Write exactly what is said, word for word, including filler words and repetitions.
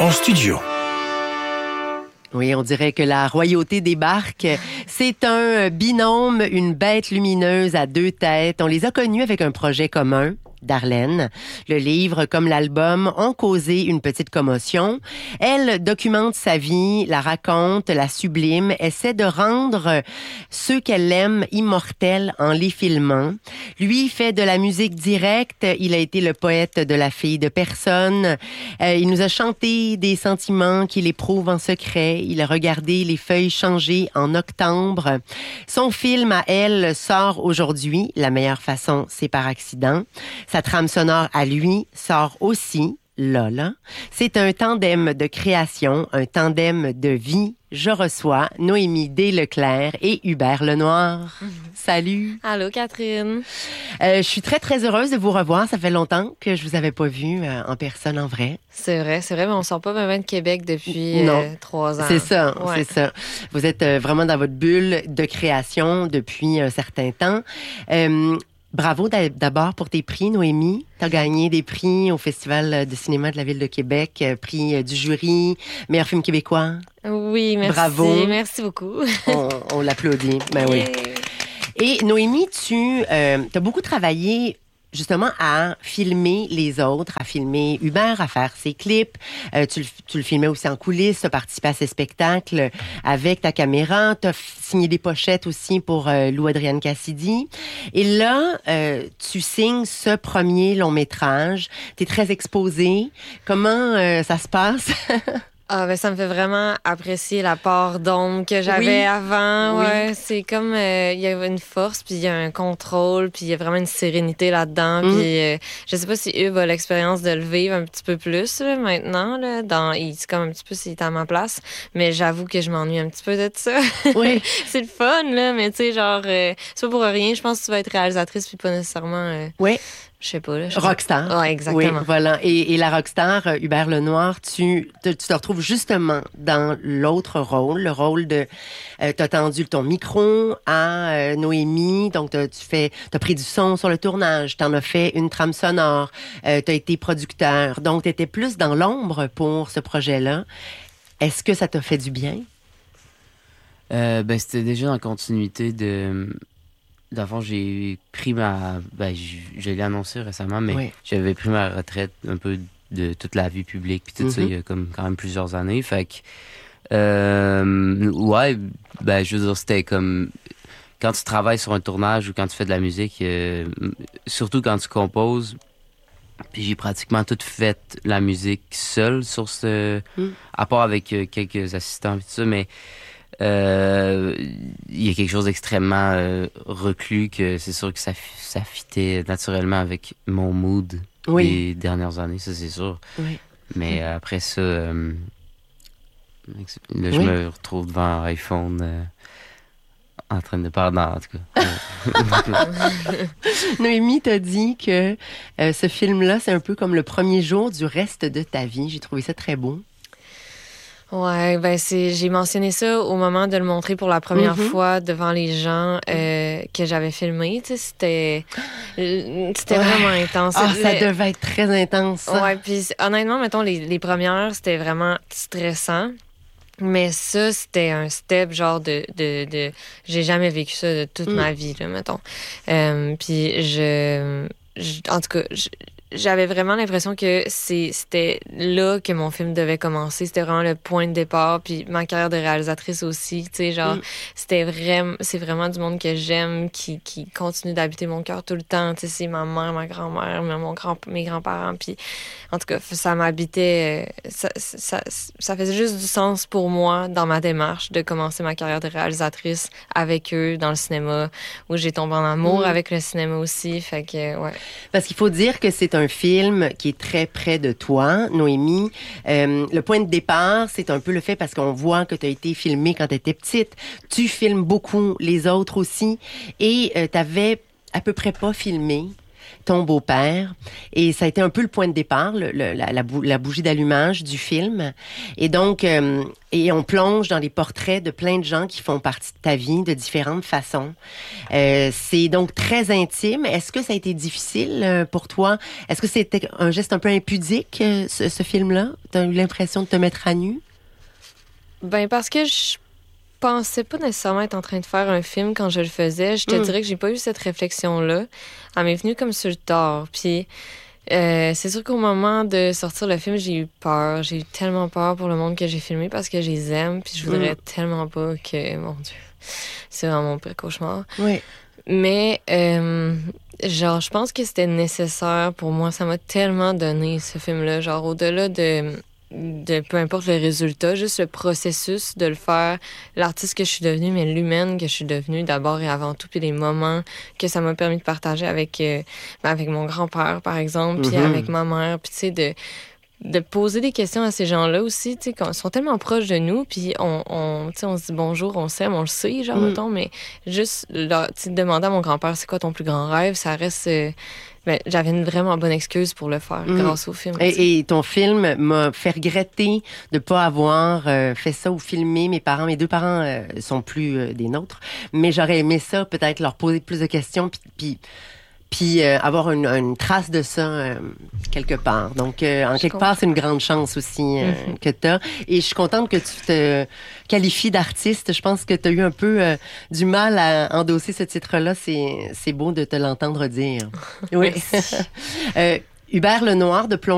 en studio. Oui, on dirait que la royauté débarque. C'est un binôme, une bête lumineuse à deux têtes. On les a connus avec un projet commun. Darlene. Le livre, comme l'album, ont causé une petite commotion. Elle documente sa vie, la raconte, la sublime, essaie de rendre ceux qu'elle aime immortels en les filmant. Lui fait de la musique directe. Il a été le poète de La fille de personne. Euh, il nous a chanté des sentiments qu'il éprouve en secret. Il a regardé les feuilles changer en octobre. Son film à elle sort aujourd'hui. La meilleure façon, c'est par accident. Sa trame sonore à lui sort aussi, Lola. C'est un tandem de création, un tandem de vie. Je reçois Noémie Desleclerc et Hubert Lenoir. Mm-hmm. Salut. Allô, Catherine. Euh, je suis très, très heureuse de vous revoir. Ça fait longtemps que je vous avais pas vu euh, en personne, en vrai. C'est vrai, c'est vrai, mais on sort pas même de Québec depuis euh, trois ans. C'est ça, ouais. c'est ça. Vous êtes euh, vraiment dans votre bulle de création depuis un certain temps. Euh, Bravo d'abord pour tes prix, Noémie. Tu as gagné des prix au Festival de cinéma de la Ville de Québec, prix du jury, meilleur film québécois. Oui, merci. Bravo. Merci beaucoup. On, on l'applaudit. Ben oui. Et Noémie, tu euh, as beaucoup travaillé justement à filmer les autres, à filmer Hubert, à faire ses clips. Euh, tu, tu le filmais aussi en coulisses, tu as participé à ses spectacles avec ta caméra. Tu as signé des pochettes aussi pour euh, Lou Adrienne Cassidy. Et là, euh, tu signes ce premier long métrage. Tu es très exposée. Comment euh, ça se passe? Ah, ben, ça me fait vraiment apprécier la part d'ombre que j'avais oui. avant. Oui. Ouais, c'est comme, il euh, y a une force, puis il y a un contrôle, puis il y a vraiment une sérénité là-dedans. Mm. Puis euh, je sais pas si Hub a l'expérience de le vivre un petit peu plus là, maintenant. Là, dans, il, c'est comme un petit peu s'il est à ma place. Mais j'avoue que je m'ennuie un petit peu de ça. Oui. C'est le fun, là, mais tu sais, genre, euh, c'est pas pour rien. Je pense que tu vas être réalisatrice, puis pas nécessairement... Euh, oui. Je sais pas. Là, je rockstar. Oui, exactement. Oui, voilà. Et, et la rockstar, euh, Hubert Lenoir, tu te, tu te retrouves justement dans l'autre rôle, le rôle de... Euh, t'as tendu ton micro à euh, Noémie, donc t'as, tu fais, t'as pris du son sur le tournage, t'en as fait une trame sonore, euh, t'as été producteur, donc t'étais plus dans l'ombre pour ce projet-là. Est-ce que ça t'a fait du bien? Euh, ben, c'était déjà en continuité de... D'avant, j'ai pris ma... Ben, je, je l'ai annoncé récemment, mais oui. J'avais pris ma retraite un peu de toute la vie publique, puis tout mm-hmm. ça, il y a comme quand même plusieurs années. Fait que... Euh, ouais, ben, je veux dire, c'était comme... Quand tu travailles sur un tournage ou quand tu fais de la musique, euh, surtout quand tu composes, puis j'ai pratiquement tout fait la musique seule sur ce... Mm. À part avec euh, quelques assistants, puis tout ça, mais... Il euh, y a quelque chose d'extrêmement euh, reclus que c'est sûr que ça, ça fitait naturellement avec mon mood oui. des dernières années, ça c'est sûr. Oui. Mais euh, après ça, euh, là je oui. me retrouve devant un iPhone euh, en train de parler, en tout cas. Noémie t'a dit que euh, ce film-là, c'est un peu comme le premier jour du reste de ta vie. J'ai trouvé ça très beau. Ouais, ben c'est j'ai mentionné ça au moment de le montrer pour la première mm-hmm. fois devant les gens euh, que j'avais filmé. Tu sais, c'était c'était ouais. vraiment intense. Ah, ça le... devait être très intense. Ça. Ouais, puis honnêtement, mettons les, les premières, c'était vraiment stressant. Mais ça, c'était un step genre de de, de... j'ai jamais vécu ça de toute mm. ma vie là, mettons. Euh, puis je, je en tout cas. Je, J'avais vraiment l'impression que c'est, c'était là que mon film devait commencer. C'était vraiment le point de départ. Puis ma carrière de réalisatrice aussi. Tu sais, genre, mm. c'était vraiment, c'est vraiment du monde que j'aime, qui, qui continue d'habiter mon cœur tout le temps. Tu sais, c'est ma mère, ma grand-mère, mon grand, mes grands-parents. Puis, en tout cas, ça m'habitait. Ça, ça, ça faisait juste du sens pour moi dans ma démarche de commencer ma carrière de réalisatrice avec eux dans le cinéma, où j'ai tombé en amour mm. avec le cinéma aussi. Fait que, ouais. Parce qu'il faut dire que c'est un un film qui est très près de toi, Noémie. Euh, le point de départ, c'est un peu le fait parce qu'on voit que tu as été filmée quand tu étais petite. Tu filmes beaucoup les autres aussi. Et euh, tu avais à peu près pas filmé ton beau-père. Et ça a été un peu le point de départ, le, le, la, la, bou- la bougie d'allumage du film. Et donc, euh, et on plonge dans les portraits de plein de gens qui font partie de ta vie de différentes façons. Euh, c'est donc très intime. Est-ce que ça a été difficile euh, pour toi? Est-ce que c'était un geste un peu impudique, euh, ce, ce film-là? Tu as eu l'impression de te mettre à nu? Ben, parce que je pensais pas nécessairement être en train de faire un film quand je le faisais. Je te Mm. dirais que j'ai pas eu cette réflexion-là. Elle m'est venue comme sur le tard. Puis euh, c'est sûr qu'au moment de sortir le film, j'ai eu peur. J'ai eu tellement peur pour le monde que j'ai filmé parce que je les aime. Puis je voudrais Mm. tellement pas que... Mon Dieu, c'est vraiment mon pire cauchemar. Oui. Mais, euh, genre, je pense que c'était nécessaire pour moi. Ça m'a tellement donné, ce film-là. Genre, au-delà de, de peu importe le résultat, juste le processus de le faire, l'artiste que je suis devenue, mais l'humaine que je suis devenue d'abord et avant tout, puis les moments que ça m'a permis de partager avec, euh, avec mon grand-père, par exemple, puis Mhm. avec ma mère, puis tu sais, de... de poser des questions à ces gens-là aussi, tu sais, ils sont tellement proches de nous, puis on, on, tu sais, on se dit bonjour, on s'aime, on le sait, genre, Mm. mettons, mais juste, là, tu sais, demander à mon grand-père, c'est quoi ton plus grand rêve, ça reste... euh, ben, j'avais une vraiment bonne excuse pour le faire, Mm. grâce au film. tu sais. Et, et ton film m'a fait regretter de pas avoir euh, fait ça ou filmé mes parents. Mes deux parents euh, sont plus euh, des nôtres, mais j'aurais aimé ça, peut-être leur poser plus de questions, puis, puis, puis euh, avoir une, une trace de ça euh, quelque part. Donc, euh, en Je quelque comprends. part, c'est une grande chance aussi euh, Mhm. que tu as. Et je suis contente que tu te qualifies d'artiste. Je pense que tu as eu un peu euh, du mal à endosser ce titre-là. C'est, c'est beau de te l'entendre dire. Oui. Merci. euh, Hubert Lenoir de Plomb